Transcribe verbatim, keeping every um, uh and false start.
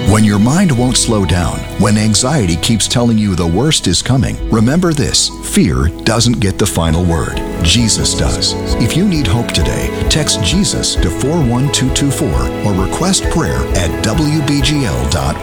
When your mind won't slow down, when anxiety keeps telling you the worst is coming, remember this: fear doesn't get the final word. Jesus does. If you need hope today, text Jesus to four one two two four or request prayer at W B G L dot org.